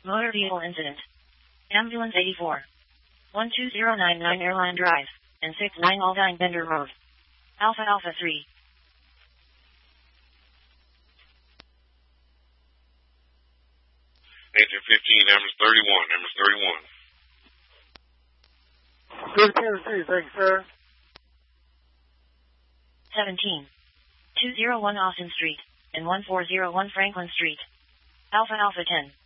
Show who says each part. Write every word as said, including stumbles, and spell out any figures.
Speaker 1: Motor vehicle incident. Ambulance eighty-four. one two zero nine nine Airline Drive, and six nine Aldine Bender Road. Alpha Alpha three.
Speaker 2: Engine fifteen, Ambulance thirty-one, Ambulance thirty-one.
Speaker 3: fifteen, thanks, sir.
Speaker 1: seventeen. two oh one Austin Street, and one four zero one Franklin Street. Alpha Alpha ten.